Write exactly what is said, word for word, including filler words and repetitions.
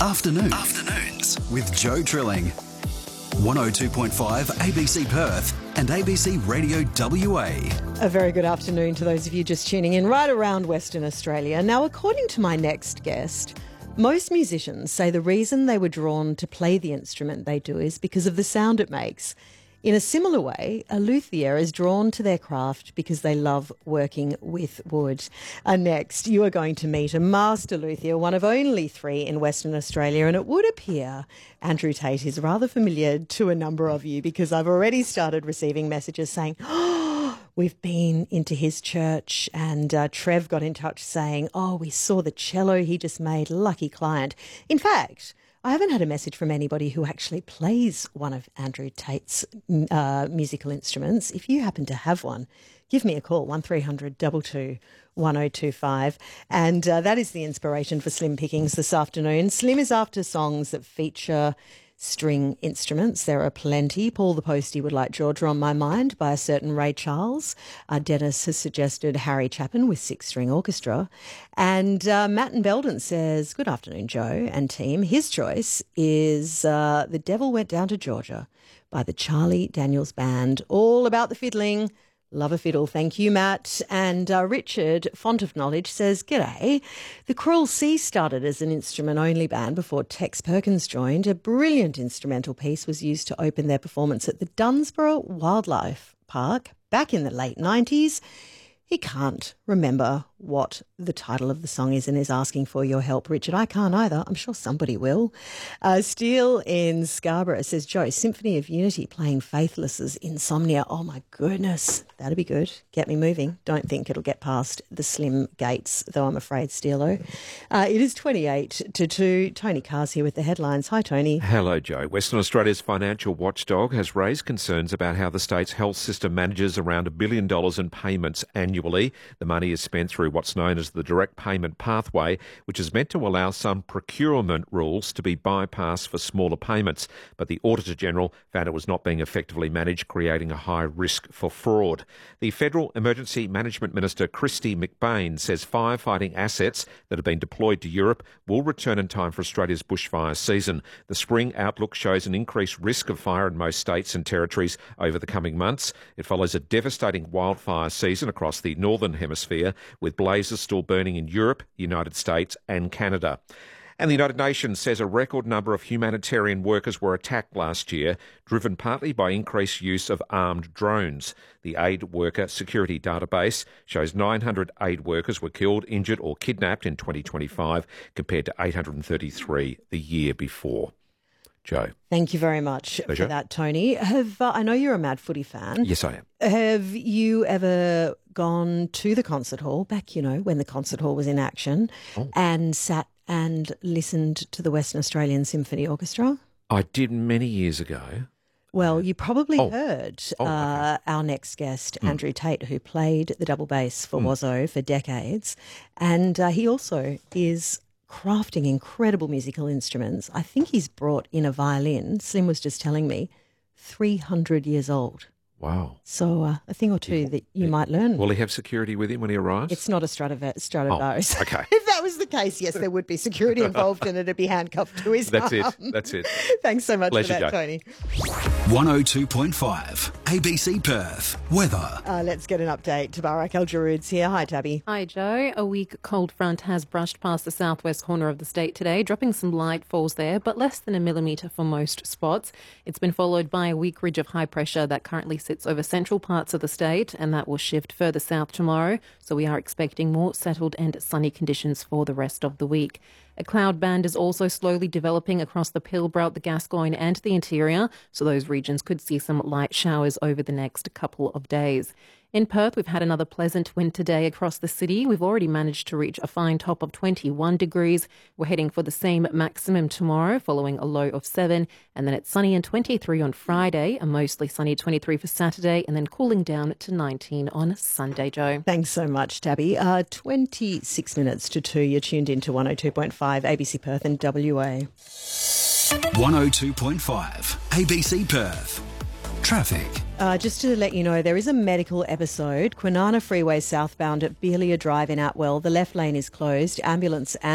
Afternoons. Afternoons with Joe Trilling. one oh two point five A B C Perth and A B C Radio W A. A very good afternoon to those of you just tuning in right around Western Australia. Now, according to my next guest, most musicians say the reason they were drawn to play the instrument they do is because of the sound it makes. In a similar way, a luthier is drawn to their craft because they love working with wood. Uh, next, you are going to meet a master luthier, one of only three in Western Australia, and it would appear Andrew Tate is rather familiar to a number of you because I've already started receiving messages saying, oh, we've been into his church, and uh, Trev got in touch saying, oh, we saw the cello he just made, lucky client. In fact, I haven't had a message from anybody who actually plays one of Andrew Tate's uh, musical instruments. If you happen to have one, give me a call, one three hundred two two one oh two five. And uh, that is the inspiration for Slim Pickings this afternoon. Slim is after songs that feature string instruments. There are plenty. Paul the Postie would like Georgia on My Mind by a certain Ray Charles. Uh, Dennis has suggested Harry Chapin with six-string orchestra. And uh, Matt and Belden says, good afternoon, Joe and team. His choice is uh, The Devil Went Down to Georgia by the Charlie Daniels Band. All about the fiddling. Love a fiddle. Thank you, Matt. And uh, Richard, font of knowledge, says, g'day. The Cruel Sea started as an instrument-only band before Tex Perkins joined. A brilliant instrumental piece was used to open their performance at the Dunsborough Wildlife Park back in the late nineties. He can't remember what the title of the song is and is asking for your help, Richard. I can't either. I'm sure somebody will. Uh, Steele in Scarborough says, Joe, Symphony of Unity playing Faithless's Insomnia. Oh, my goodness. That'd be good. Get me moving. Don't think it'll get past the slim gates, though I'm afraid, Steele. Uh, it is twenty-eight to two. Tony Carr's here with the headlines. Hi, Tony. Hello, Joe. Western Australia's financial watchdog has raised concerns about how the state's health system manages around a billion dollars in payments annually. The money is spent through what's known as the direct payment pathway, which is meant to allow some procurement rules to be bypassed for smaller payments. But the Auditor General found it was not being effectively managed, creating a high risk for fraud. The Federal Emergency Management Minister, Kristy McBain, says firefighting assets that have been deployed to Europe will return in time for Australia's bushfire season. The spring outlook shows an increased risk of fire in most states and territories over the coming months. It follows a devastating wildfire season across the Northern Hemisphere, with blazes still burning in Europe, the United States and Canada. And the United Nations says a record number of humanitarian workers were attacked last year, driven partly by increased use of armed drones. The aid worker security database shows nine hundred aid workers were killed, injured or kidnapped in twenty twenty-five, compared to eight hundred thirty-three the year before. Joe. Thank you very much Pleasure. for that, Tony. Have uh, I know you're a mad footy fan. Yes, I am. Have you ever gone to the concert hall, back, you know, when the concert hall was in action, oh. and sat and listened to the Western Australian Symphony Orchestra? I did many years ago. Well, you probably oh. heard oh, uh, okay. our next guest, mm. Andrew Tate, who played the double bass for mm. Wazzo for decades. And uh, he also is crafting incredible musical instruments. I think he's brought in a violin, Slim was just telling me, three hundred years old. Wow. So uh, a thing or two yeah. that you yeah. might learn. Will he have security with him when he arrives? It's not a Stradiv- Stradivarius. Oh, okay. If that was the case, yes, there would be security involved and it'd be handcuffed to his That's arm. it. That's it. Thanks so much Pleasure, for that, Joe. Tony. one oh two point five A B C Perth. Weather. Uh, let's get an update. Tabarak Al-Jaroud's here. Hi, Tabby. Hi, Joe. A weak cold front has brushed past the southwest corner of the state today, dropping some light falls there, but less than a millimetre for most spots. It's been followed by a weak ridge of high pressure that currently sits over central parts of the state, and that will shift further south tomorrow. So we are expecting more settled and sunny conditions for the rest of the week. A cloud band is also slowly developing across the Pilbara, the Gascoyne and the interior, so those regions could see some light showers over the next couple of days. In Perth, we've had another pleasant winter day across the city. We've already managed to reach a fine top of twenty-one degrees. We're heading for the same maximum tomorrow, following a low of seven. And then it's sunny and twenty-three on Friday, a mostly sunny twenty-three for Saturday, and then cooling down to nineteen on Sunday, Joe. Thanks so much, Tabby. Uh, twenty-six minutes to two. You're tuned into one oh two point five A B C Perth and W A. one oh two point five A B C Perth. Traffic. Uh, just to let you know, there is a medical episode. Kwinana Freeway southbound at Beelia Drive in Atwell. The left lane is closed. Ambulance and